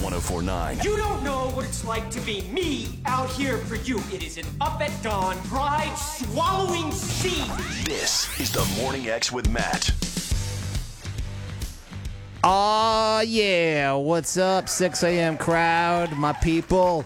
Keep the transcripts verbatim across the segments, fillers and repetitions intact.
one oh four point nine. You don't know what it's like to be me out here for you. It is an up at dawn, pride swallowing sea. This is the Morning X with Matt. Aw, yeah. What's up, six a.m. crowd, my people?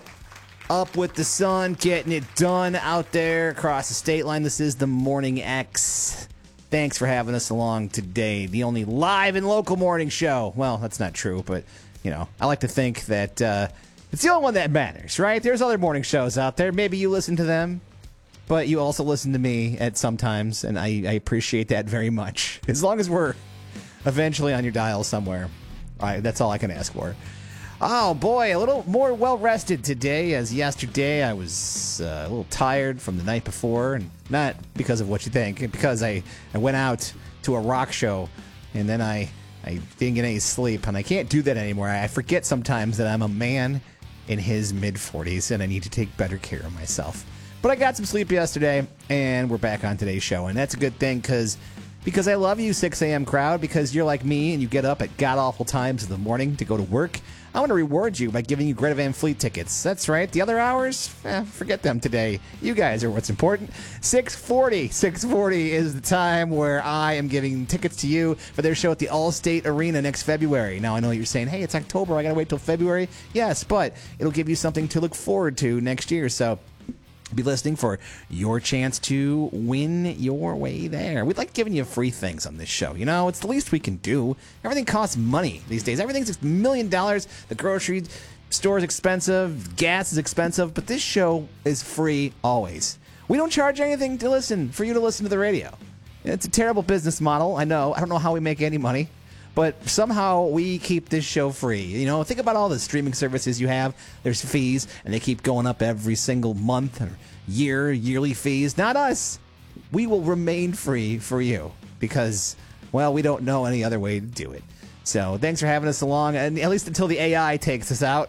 Up with the sun, getting it done out there across the state line. This is the Morning X. Thanks for having us along today. The only live and local morning show. Well, that's not true, but, you know, I like to think that uh, it's the only one that matters, right? There's other morning shows out there. Maybe you listen to them, but you also listen to me at sometimes, and I, I appreciate that very much. As long as we're eventually on your dial somewhere. All right, that's all I can ask for. Oh, boy, a little more well-rested today, as yesterday I was uh, a little tired from the night before, and not because of what you think, because I, I went out to a rock show, and then I, I didn't get any sleep, and I can't do that anymore. I forget sometimes that I'm a man in his mid-forties, and I need to take better care of myself. But I got some sleep yesterday, and we're back on today's show, and that's a good thing, because... Because I love you, six a.m. crowd, because you're like me and you get up at god-awful times of the morning to go to work. I want to reward you by giving you Greta Van Fleet tickets. That's right. The other hours, eh, forget them today. You guys are what's important. six forty. six forty is the time where I am giving tickets to you for their show at the Allstate Arena next February. Now, I know you're saying, hey, it's October. I got to wait till February. Yes, but it'll give you something to look forward to next year. So... be listening for your chance to win your way there. We like giving you free things on this show. You know, it's the least we can do. Everything costs money these days. Everything's a million dollars. The grocery store is expensive. Gas is expensive. But this show is free always. We don't charge anything to listen, for you to listen to the radio. It's a terrible business model. I know. I don't know how we make any money. But somehow we keep this show free. You know, think about all the streaming services you have. There's fees, and they keep going up every single month or year, yearly fees. Not us. We will remain free for you because, well, we don't know any other way to do it. So thanks for having us along, and at least until the A I takes us out.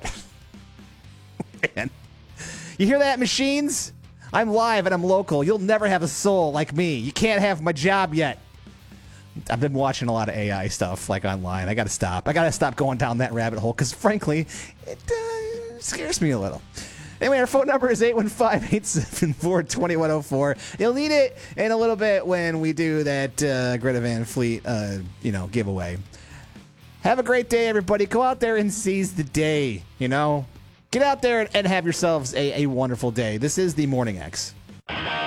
Man. You hear that, machines? I'm live and I'm local. You'll never have a soul like me. You can't have my job yet. I've been watching a lot of A I stuff, like, online. I got to stop. I got to stop going down that rabbit hole because, frankly, it uh, scares me a little. Anyway, our phone number is eight one five, eight seven four, two one zero four. You'll need it in a little bit when we do that uh, Greta Van Fleet, uh, you know, giveaway. Have a great day, everybody. Go out there and seize the day, you know. Get out there and have yourselves a, a wonderful day. This is the Morning X.